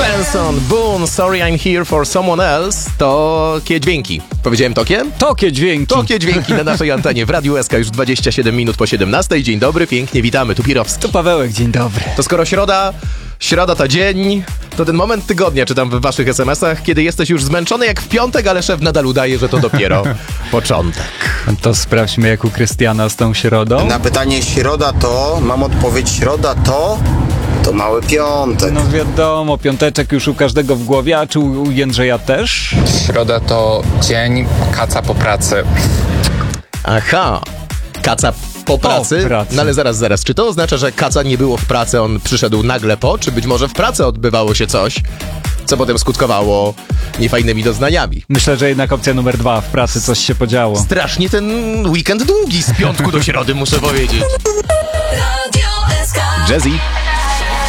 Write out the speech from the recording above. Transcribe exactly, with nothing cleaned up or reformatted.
Benson, Boone, Sorry I'm Here for Someone Else. Tokie dźwięki. Powiedziałem tokie? Tokie dźwięki. Tokie dźwięki na naszej antenie w Radiu S K już dwadzieścia siedem minut po siedemnastej. Dzień dobry, pięknie witamy, tu Pirowski. To Pawełek, dzień dobry. To skoro środa, środa to dzień, to ten moment tygodnia, czytam w waszych es em esach, kiedy jesteś już zmęczony jak w piątek, ale szef nadal udaje, że to dopiero początek. To sprawdźmy jak u Krystiana z tą środą. Na pytanie środa to, mam odpowiedź środa to, to mały piątek. No wiadomo, piąteczek już u każdego w głowie, a czy u Jędrzeja też? Środa to dzień kaca po pracy. Aha, kaca po pracy? pracy. No ale zaraz, zaraz, czy to oznacza, że kaca nie było w pracy, on przyszedł nagle po, czy być może w pracy odbywało się coś, co potem skutkowało niefajnymi doznaniami? Myślę, że jednak opcja numer dwa, w pracy coś się podziało. Strasznie ten weekend długi, z piątku do środy, muszę powiedzieć. Jazzy.